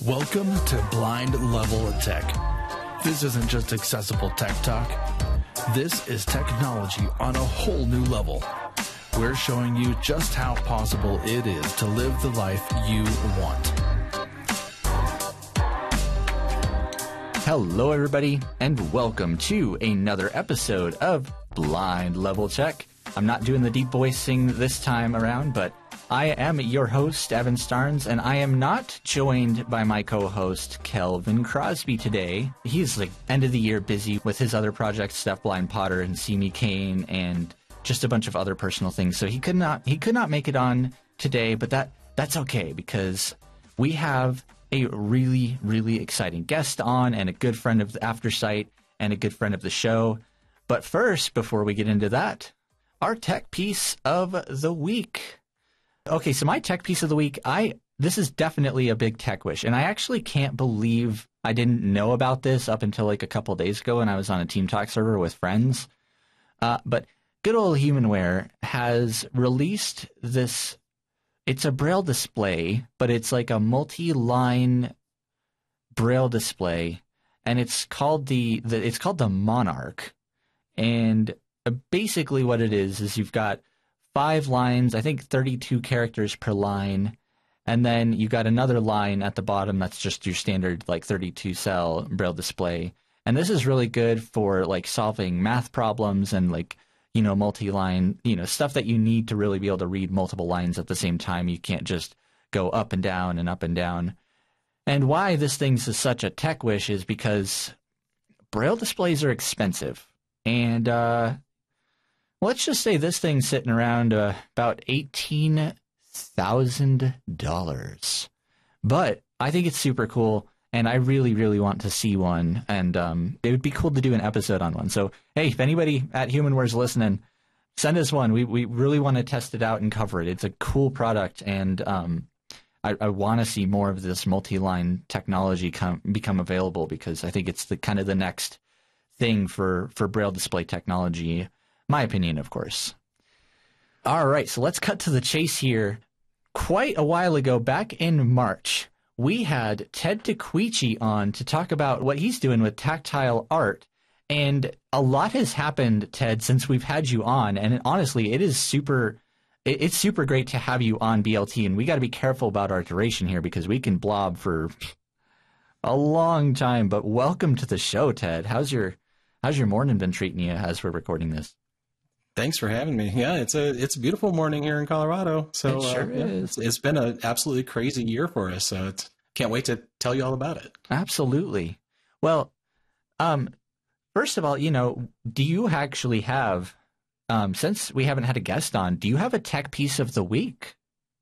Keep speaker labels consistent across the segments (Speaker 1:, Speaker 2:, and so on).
Speaker 1: Welcome to Blind Level of Tech. This isn't just accessible tech talk. This is technology on a whole new level. We're showing you just how possible it is to live the life you want.
Speaker 2: Hello, everybody, and welcome to another episode of Blind Level Tech. I'm not doing the deep voicing this time around, but I am your host, Evan Starnes, and I am not joined by my co-host, Kelvin Crosby, today. He's like end of the year busy with his other projects, Steph Blind Potter and See Me Kane, and just a bunch of other personal things. So he could not make it on today, but that's okay because we have a really, really exciting guest on and a good friend of the Aftersight and a good friend of the show. But first, before we get into that, our tech piece of the week. Okay, so my tech piece of the week, this is definitely a big tech wish, and I actually can't believe I didn't know about this up until like a couple of days ago when I was on a Team Talk server with friends. But good old Humanware has released this. It's a Braille display, but it's like a multi-line Braille display, and it's called the Monarch. And basically, what it is you've got 5 lines, I think 32 characters per line, and then you got another line at the bottom that's just your standard like 32 cell Braille display. And this is really good for like solving math problems and like, you know, multi-line, you know, stuff that you need to really be able to read multiple lines at the same time. You can't just go up and down and up and down. And why this thing's is such a tech wish is because Braille displays are expensive. And let's just say this thing's sitting around about $18,000. But I think it's super cool, and I really, really want to see one. And it would be cool to do an episode on one. So, hey, if anybody at Humanware is listening, send us one. We really want to test it out and cover it. It's a cool product, and I want to see more of this multi-line technology become available because I think it's the kind of the next thing for Braille display technology. My opinion, of course. All right, so let's cut to the chase here. Quite a while ago, back in March, we had Ted Taquichi on to talk about what he's doing with tactile art. And a lot has happened, Ted, since we've had you on. And honestly, it's super great to have you on BLT. And we got to be careful about our duration here because we can blob for a long time. But welcome to the show, Ted. How's your morning been treating you as we're recording this?
Speaker 3: Thanks for having me. Yeah, it's a beautiful morning here in Colorado. So
Speaker 2: it sure is.
Speaker 3: It's been an absolutely crazy year for us. So can't wait to tell you all about it.
Speaker 2: Absolutely. Well, first of all, you know, do you actually have, since we haven't had a guest on, do you have a tech piece of the week?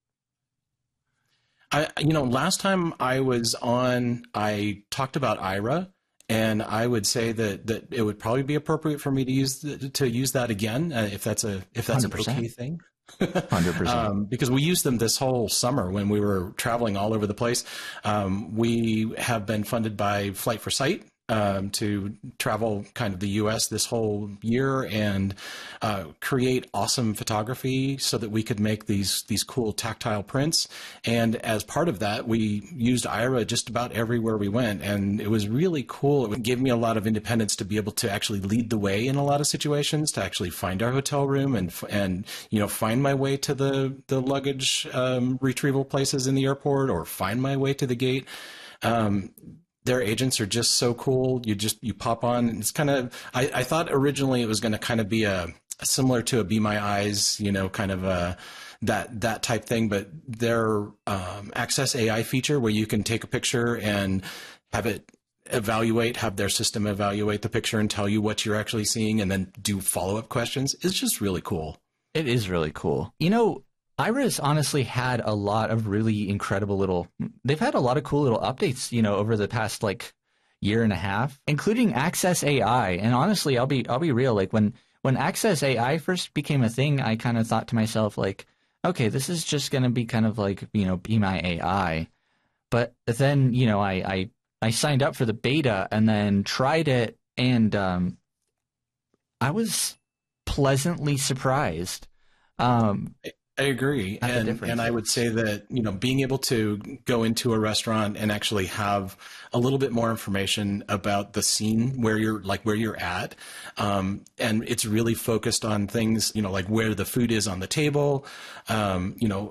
Speaker 3: Last time I was on, I talked about Aira. And I would say that it would probably be appropriate for me to use that again if that's an okay thing.
Speaker 2: 100%.
Speaker 3: Because we used them this whole summer when we were traveling all over the place. We have been funded by Flight for Sight to travel kind of the U.S. this whole year and create awesome photography so that we could make these cool tactile prints. And as part of that, we used Aira just about everywhere we went, and it was really cool. It gave me a lot of independence to be able to actually lead the way in a lot of situations, to actually find our hotel room and find my way to the luggage retrieval places in the airport or find my way to the gate. Their agents are just so cool. You pop on. It's kind of, I thought originally it was going to kind of be similar to a Be My Eyes, kind of that type thing. But their Access AI feature where you can take a picture and have it have their system evaluate the picture and tell you what you're actually seeing and then do follow-up questions is just really cool.
Speaker 2: It is really cool. Aira's honestly had a lot of really incredible they've had a lot of cool little updates, over the past like year and a half, including Access AI. And honestly, I'll be real. Like when Access AI first became a thing, I kind of thought to myself like, okay, this is just going to be kind of like, Be My AI. But then, I signed up for the beta and then tried it, and I was pleasantly surprised.
Speaker 3: I agree. And I would say that, you know, being able to go into a restaurant and actually have a little bit more information about the scene where you're at. And it's really focused on things, you know, like where the food is on the table. You know,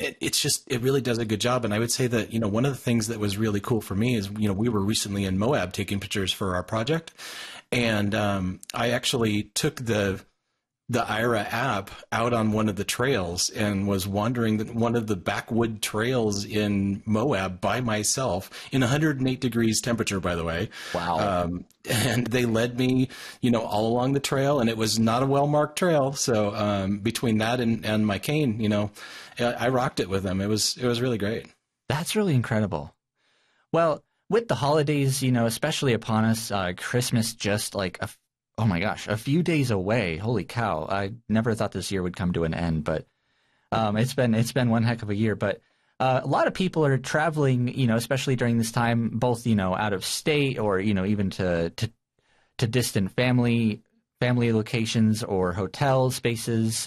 Speaker 3: it really does a good job. And I would say that, you know, one of the things that was really cool for me is, you know, we were recently in Moab taking pictures for our project. And I actually took the Aira app out on one of the trails and was wandering one of the backwood trails in Moab by myself in 108 degrees temperature, by the way.
Speaker 2: Wow.
Speaker 3: And they led me, you know, all along the trail, and it was not a well-marked trail. So between that and my cane, you know, I rocked it with them. It was really great.
Speaker 2: That's really incredible. Well, with the holidays, you know, especially upon us, Christmas just like oh my gosh, a few days away. Holy cow. I never thought this year would come to an end, but it's been one heck of a year. But a lot of people are traveling, you know, especially during this time, both, you know, out of state or, you know, even to distant family locations or hotel spaces.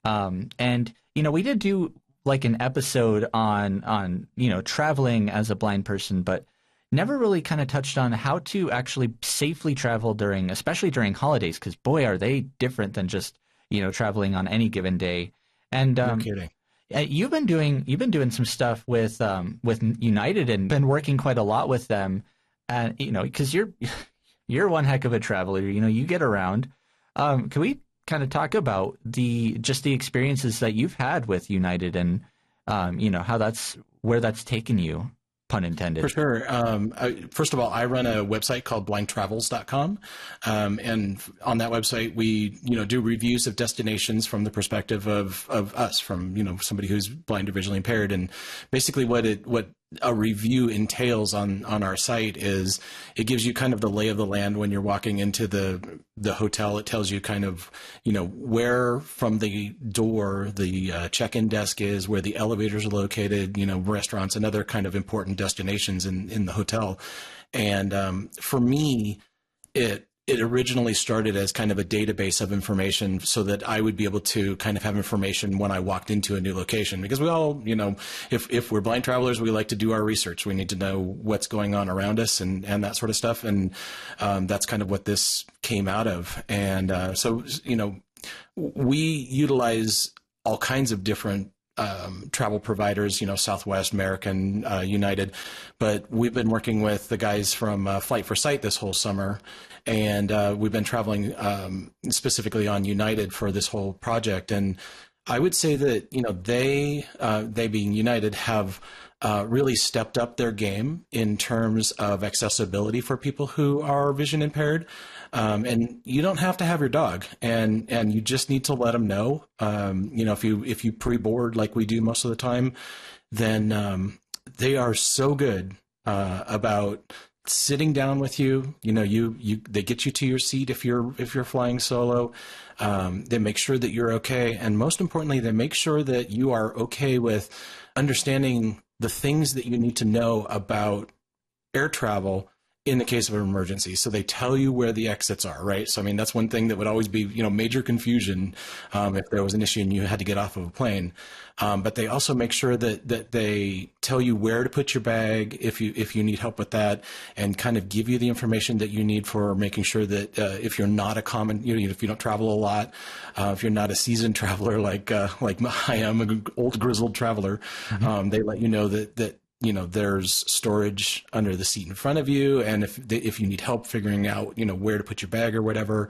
Speaker 2: And, you know, we did do like an episode on, you know, traveling as a blind person, but never really kind of touched on how to actually safely travel especially during holidays, because boy, are they different than just, you know, traveling on any given day. And
Speaker 3: no kidding.
Speaker 2: You've been doing some stuff with United and been working quite a lot with them, and you know, because you're one heck of a traveler. You know, you get around. Can we kind of talk about the experiences that you've had with United and you know, where that's taken you? Pun intended.
Speaker 3: For sure. First of all, I run a website called blindtravels.com. And on that website, we, you know, do reviews of destinations from the perspective of us, from, you know, somebody who's blind or visually impaired. And basically what a review entails on our site is it gives you kind of the lay of the land when you're walking into the hotel. It tells you kind of, you know, where from the door the check-in desk is, where the elevators are located, you know, restaurants and other kind of important destinations in the hotel. And for me, it originally started as kind of a database of information so that I would be able to kind of have information when I walked into a new location. Because we all, you know, if we're blind travelers, we like to do our research. We need to know what's going on around us and that sort of stuff. And that's kind of what this came out of. And so, you know, we utilize all kinds of different travel providers, you know, Southwest, American, United, but we've been working with the guys from Flight for Sight this whole summer. And we've been traveling specifically on United for this whole project. And I would say that, you know, they being United have really stepped up their game in terms of accessibility for people who are vision impaired. And you don't have to have your dog, and you just need to let them know. You know, if you pre-board like we do most of the time, then they are so good about sitting down with you. You know, they get you to your seat if you're flying solo. They make sure that you're okay, and most importantly, they make sure that you are okay with understanding the things that you need to know about air travel in the case of an emergency. So they tell you where the exits are, right? So, I mean, that's one thing that would always be, you know, major confusion if there was an issue and you had to get off of a plane. But they also make sure that they tell you where to put your bag if you need help with that, and kind of give you the information that you need for making sure that if you're not a common, you know, if you don't travel a lot, if you're not a seasoned traveler like I am, an old grizzled traveler, they let you know that you know, there's storage under the seat in front of you. And if you need help figuring out, you know, where to put your bag or whatever,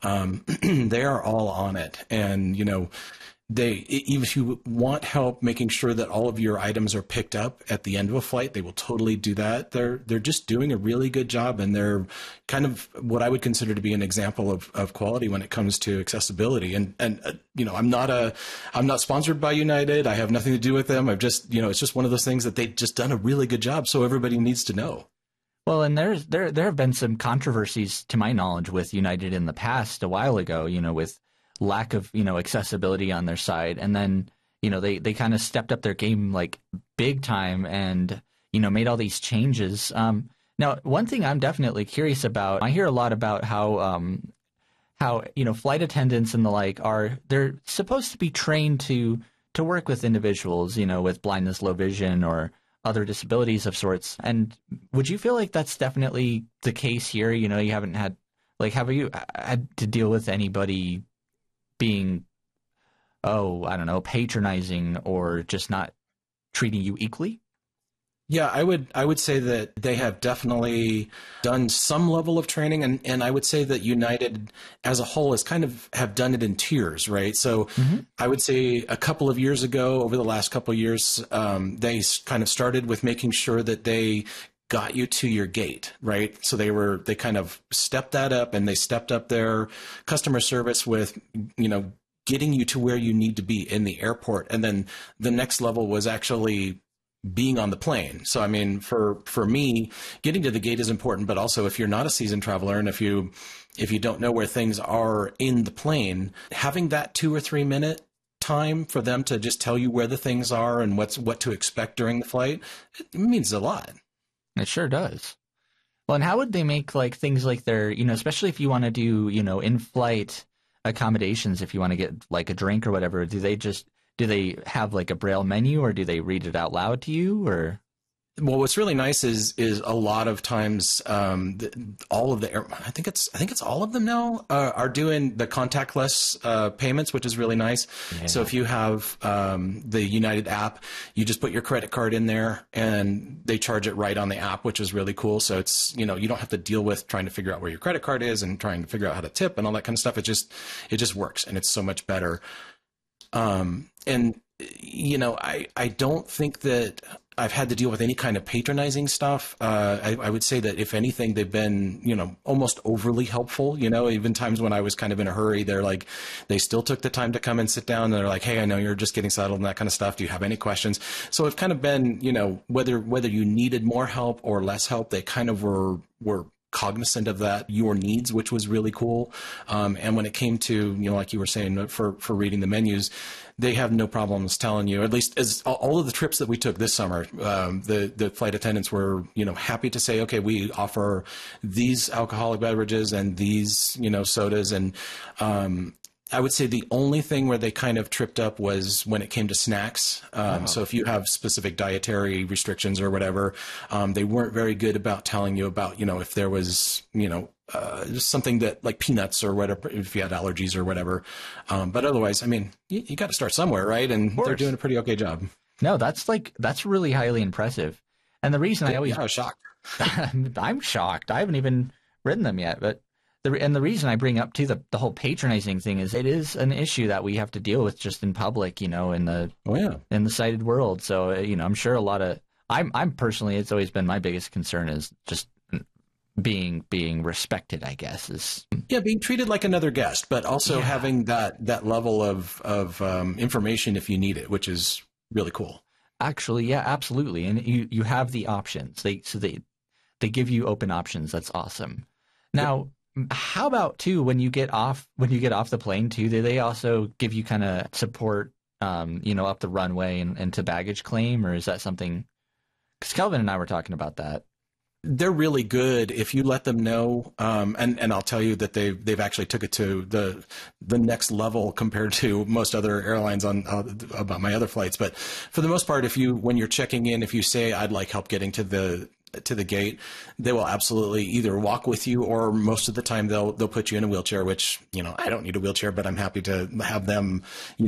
Speaker 3: they are all on it. And, you know, even if you want help making sure that all of your items are picked up at the end of a flight, they will totally do that. They're just doing a really good job, and they're kind of what I would consider to be an example of quality when it comes to accessibility. And you know, I'm not sponsored by United. I have nothing to do with them. I've just, you know, it's just one of those things that they've just done a really good job. So everybody needs to know.
Speaker 2: Well, and there have been some controversies, to my knowledge, with United in the past a while ago, you know, with lack of, you know, accessibility on their side. And then, you know, they kind of stepped up their game like big time and, you know, made all these changes. Now, one thing I'm definitely curious about, I hear a lot about how, you know, flight attendants and the like they're supposed to be trained to to work with individuals, with blindness, low vision, or other disabilities of sorts. And would you feel like that's definitely the case here? You haven't had, have you had to deal with anybody being, I don't know, patronizing or just not treating you equally?
Speaker 3: Yeah, I would say that they have definitely done some level of training, and I would say that United as a whole has kind of have done it in tiers, right? So I would say a couple of years ago, over the last couple of years, they kind of started with making sure that they got you to your gate, right? So they kind of stepped that up, and they stepped up their customer service with, getting you to where you need to be in the airport. And then the next level was actually being on the plane. So, I mean, for me, getting to the gate is important, but also if you're not a seasoned traveler and if you don't know where things are in the plane, having that 2 or 3 minute time for them to just tell you where the things are and what to expect during the flight, it means a lot.
Speaker 2: It sure does. Well, and how would they make things like their, especially if you want to do, in-flight accommodations, if you want to get a drink or whatever, do they have a Braille menu, or do they read it out loud to you, or?
Speaker 3: Well, what's really nice is a lot of times all of the I think it's all of them now are doing the contactless payments, which is really nice. Yeah. So if you have the United app, you just put your credit card in there and they charge it right on the app, which is really cool. So it's you don't have to deal with trying to figure out where your credit card is and trying to figure out how to tip and all that kind of stuff. It just works, and it's so much better. And I don't think that I've had to deal with any kind of patronizing stuff. I would say that if anything, they've been, almost overly helpful. Even times when I was kind of in a hurry, they still took the time to come and sit down. And they're like, hey, I know you're just getting settled and that kind of stuff. Do you have any questions? So it's kind of been, whether you needed more help or less help, they kind of were cognizant of that, your needs, which was really cool. And when it came to, like you were saying, for reading the menus, they have no problems telling you, at least as all of the trips that we took this summer, the flight attendants were, happy to say, okay, we offer these alcoholic beverages and these, sodas. And, I would say the only thing where they kind of tripped up was when it came to snacks. So if you have specific dietary restrictions or whatever, they weren't very good about telling you about, if there was, just something that like peanuts or whatever, if you had allergies or whatever. But otherwise, I mean, you got to start somewhere, right? And they're doing a pretty okay job.
Speaker 2: No, that's really highly impressive. And the reason I was
Speaker 3: shocked.
Speaker 2: I'm shocked. I haven't even written them yet, but the reason I bring up too the whole patronizing thing is it is an issue that we have to deal with just in public, in the sighted world. So I'm sure I'm personally, it's always been my biggest concern is just being respected, I guess, is
Speaker 3: being treated like another guest, but also having that level of information if you need it, which is really cool.
Speaker 2: Actually, yeah, absolutely, and you have the options. They give you open options. That's awesome. Now. How about too when you get off the plane too? Do they also give you kind of support, up the runway and to baggage claim, or is that something? Because Kelvin and I were talking about that.
Speaker 3: They're really good if you let them know, and I'll tell you that they've actually took it to the next level compared to most other airlines on about my other flights. But for the most part, when you're checking in, if you say I'd like help getting to the gate, they will absolutely either walk with you, or most of the time they'll put you in a wheelchair, which, I don't need a wheelchair, but I'm happy to have them,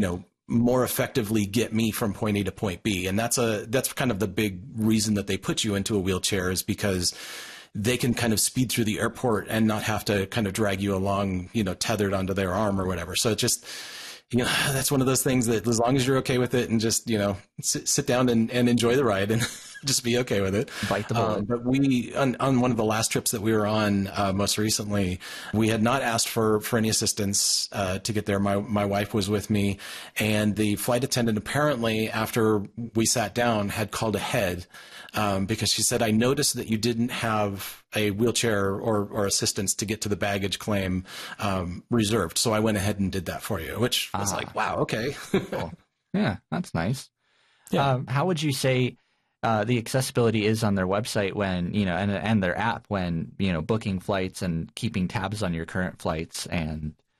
Speaker 3: more effectively get me from point A to point B. And that's kind of the big reason that they put you into a wheelchair, is because they can kind of speed through the airport and not have to kind of drag you along, tethered onto their arm or whatever. So it just, that's one of those things that as long as you're okay with it and just, sit down and enjoy the ride and just be okay with it.
Speaker 2: Bite the bullet.
Speaker 3: But we, on one of the last trips that we were on most recently, we had not asked for any assistance to get there. My wife was with me, and the flight attendant apparently, after we sat down, had called ahead because she said, I noticed that you didn't have a wheelchair or assistance to get to the baggage claim reserved. So I went ahead and did that for you, which was like, wow, okay.
Speaker 2: Cool. Yeah, that's nice.
Speaker 3: Yeah.
Speaker 2: How would you say the accessibility is on their website when, and their app when, booking flights and keeping tabs on your current flights and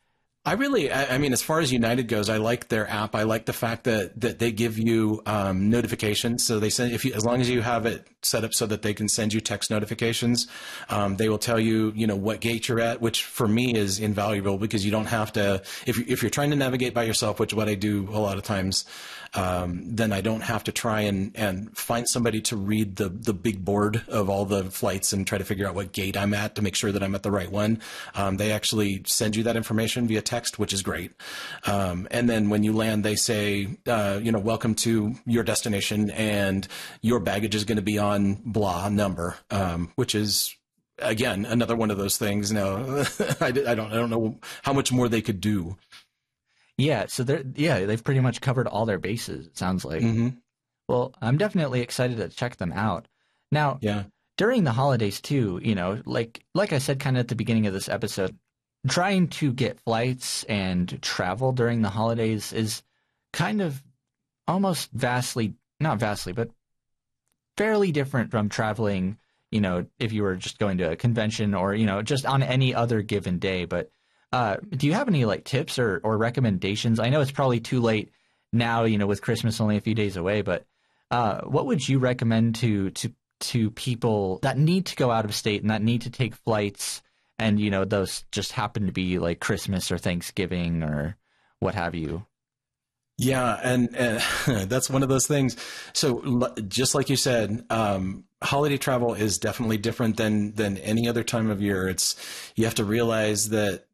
Speaker 3: I mean, as far as United goes, I like their app. I like the fact that they give you notifications. So they send, as long as you have it set up so that they can send you text notifications, they will tell you, what gate you're at, which for me is invaluable because you don't have to, if you're trying to navigate by yourself, which is what I do a lot of times, then I don't have to try and find somebody to read the big board of all the flights and try to figure out what gate I'm at to make sure that I'm at the right one. They actually send you that information via text, which is great. And then when you land, they say, welcome to your destination and your baggage is going to be on blah number, which is, again, another one of those things. No, I don't know how much more they could do.
Speaker 2: Yeah, so they've pretty much covered all their bases, it sounds like.
Speaker 3: Mm-hmm.
Speaker 2: Well, I'm definitely excited to check them out. Now, during the holidays too, like I said kind of at the beginning of this episode, trying to get flights and travel during the holidays is kind of almost not vastly, but fairly different from traveling, if you were just going to a convention or, just on any other given day. But do you have any like tips or recommendations? I know it's probably too late now, with Christmas only a few days away, but what would you recommend to people that need to go out of state and that need to take flights and, those just happen to be like Christmas or Thanksgiving or what have you?
Speaker 3: Yeah, and that's one of those things. So just like you said, holiday travel is definitely different than any other time of year. You have to realize that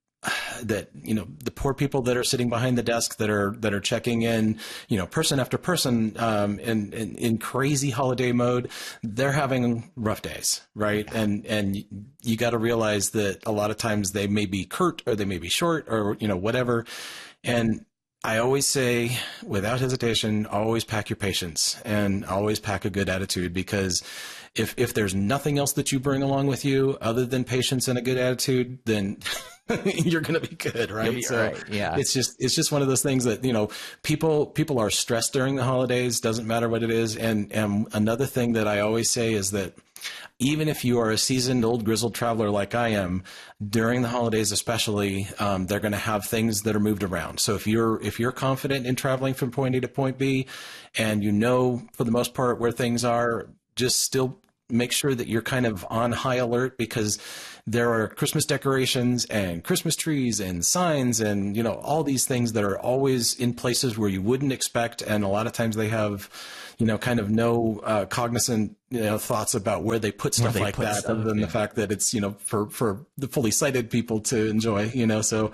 Speaker 3: the poor people that are sitting behind the desk that are checking in, person after person, in crazy holiday mode, they're having rough days, right? And you got to realize that a lot of times they may be curt or they may be short or, whatever. And I always say, without hesitation, always pack your patience and always pack a good attitude, because if there's nothing else that you bring along with you other than patience and a good attitude, then you're going to be good, right?
Speaker 2: Right. Yeah.
Speaker 3: It's just one of those things that, people are stressed during the holidays, doesn't matter what it is. And another thing that I always say is that even if you are a seasoned old grizzled traveler like I am, during the holidays especially, they're going to have things that are moved around. So if you're confident in traveling from point A to point B, and for the most part where things are, just still make sure that you're kind of on high alert, because there are Christmas decorations and Christmas trees and signs and, all these things that are always in places where you wouldn't expect. And a lot of times they have, kind of no cognizant, thoughts about where they put stuff like that, other than the fact that it's, for the fully sighted people to enjoy, so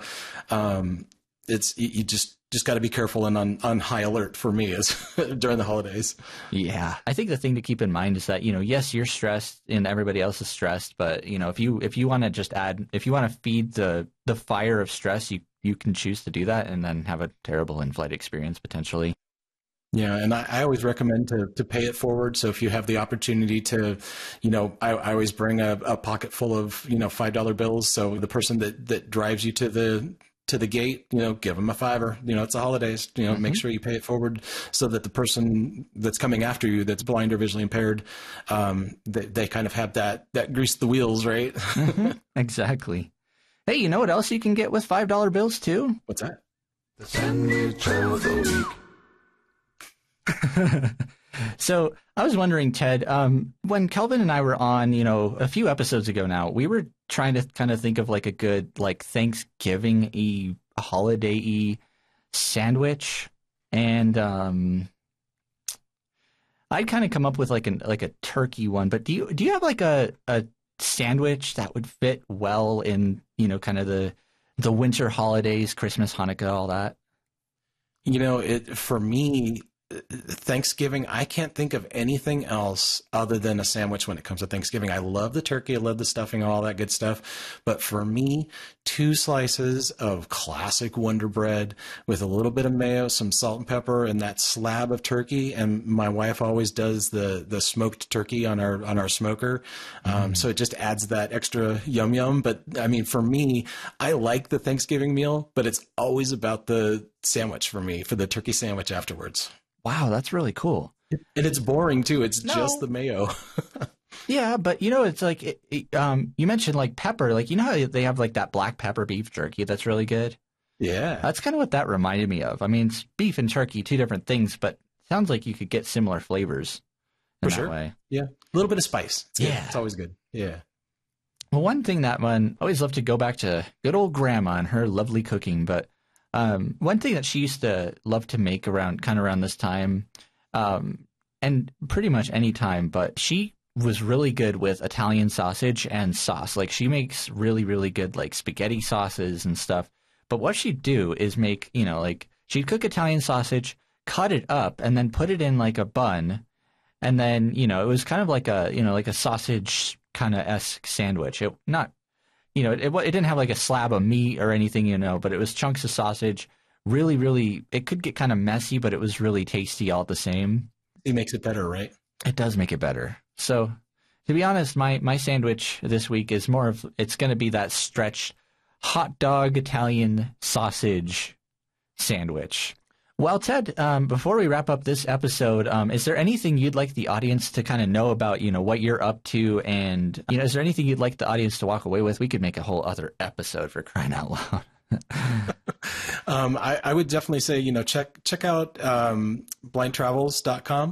Speaker 3: you just got to be careful and on high alert for me as during the holidays.
Speaker 2: Yeah. I think the thing to keep in mind is that, yes, you're stressed and everybody else is stressed, but if you want to feed the fire of stress, you can choose to do that and then have a terrible in-flight experience potentially.
Speaker 3: Yeah, and I always recommend to pay it forward. So if you have the opportunity to, I always bring a pocket full of, $5 bills. So the person that drives you to the gate, give them a $5. It's the holidays,
Speaker 2: Mm-hmm.
Speaker 3: Make sure you pay it forward so that the person that's coming after you that's blind or visually impaired, they kind of have that grease the wheels, right?
Speaker 2: Mm-hmm. Exactly. Hey, you know what else you can get with $5 bills too?
Speaker 3: What's that?
Speaker 1: The sandwich of the week.
Speaker 2: So I was wondering, Ted, when Kelvin and I were on, a few episodes ago now, we were trying to kind of think of like a good, like Thanksgiving-y, holiday-y sandwich. And I'd kind of come up with like a turkey one. But do you have like a sandwich that would fit well in, kind of the winter holidays, Christmas, Hanukkah, all that?
Speaker 3: For me, Thanksgiving, I can't think of anything else other than a sandwich when it comes to Thanksgiving. I love the turkey, I love the stuffing, all that good stuff. But for me, 2 slices of classic Wonder Bread with a little bit of mayo, some salt and pepper, and that slab of turkey. And my wife always does the smoked turkey on our smoker. So it just adds that extra yum yum. But I mean, for me, I like the Thanksgiving meal, but it's always about the sandwich for me, for the turkey sandwich afterwards.
Speaker 2: Wow, that's really cool.
Speaker 3: And it's boring too. It's just the mayo.
Speaker 2: Yeah, but it's like you mentioned like pepper. Like how they have like that black pepper beef jerky that's really good.
Speaker 3: Yeah.
Speaker 2: That's kind of what that reminded me of. I mean, it's beef and turkey, two different things, but sounds like you could get similar flavors in that way.
Speaker 3: Yeah. A little bit of spice. It's good.
Speaker 2: Yeah.
Speaker 3: It's always good. Yeah.
Speaker 2: Well, one thing that one, I always love to go back to good old grandma and her lovely cooking, but one thing that she used to love to make around this time, and pretty much any time, but she was really good with Italian sausage and sauce. Like, she makes really, really good, like, spaghetti sauces and stuff. But what she'd do is make, like, she'd cook Italian sausage, cut it up, and then put it in, like, a bun. And then, it was kind of like a sausage kind of esque sandwich. It didn't have like a slab of meat or anything, but it was chunks of sausage. Really, really, it could get kind of messy, but it was really tasty all the same.
Speaker 3: It makes it better, right?
Speaker 2: It does make it better. So, to be honest, my sandwich this week is it's going to be that stretched hot dog Italian sausage sandwich. Well, Ted, before we wrap up this episode, is there anything you'd like the audience to kind of know about, what you're up to? And, is there anything you'd like the audience to walk away with? We could make a whole other episode, for crying out loud.
Speaker 3: I would definitely say, check out blindtravels.com.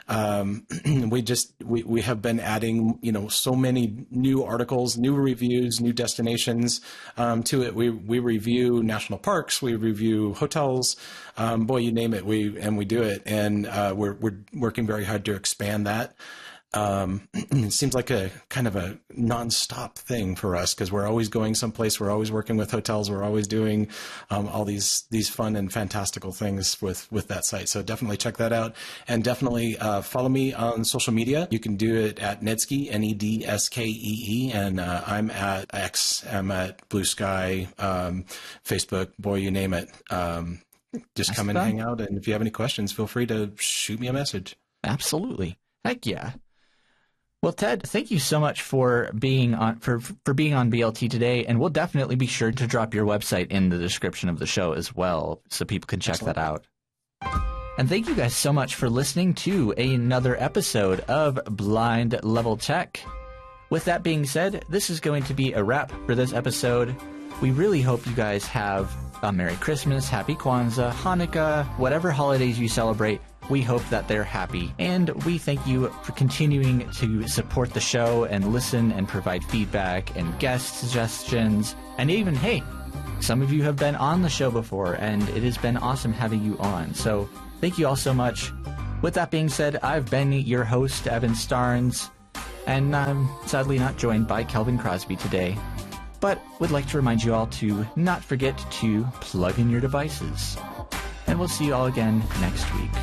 Speaker 3: We have been adding, so many new articles, new reviews, new destinations to it. We review national parks, we review hotels, you name it, we do it. And we're working very hard to expand that. It seems like a kind of a nonstop thing for us because we're always going someplace. We're always working with hotels. We're always doing all these fun and fantastical things with that site. So definitely check that out, and definitely follow me on social media. You can do it at Nedskee, Nedskee, and I'm at X. I'm at Blue Sky, Facebook. Boy, you name it. Just come and hang out, and if you have any questions, feel free to shoot me a message.
Speaker 2: Absolutely, heck yeah. Well, Ted, thank you so much for being on for being on BLT today, and we'll definitely be sure to drop your website in the description of the show as well, so people can check that out. And thank you guys so much for listening to another episode of Blind Level Tech. With that being said, this is going to be a wrap for this episode. We really hope you guys have a Merry Christmas, Happy Kwanzaa, Hanukkah, whatever holidays you celebrate. We hope that they're happy, and we thank you for continuing to support the show and listen and provide feedback and guest suggestions. And even, hey, some of you have been on the show before, and it has been awesome having you on. So thank you all so much. With that being said, I've been your host, Evan Starnes, and I'm sadly not joined by Kelvin Crosby today, but would like to remind you all to not forget to plug in your devices. And we'll see you all again next week.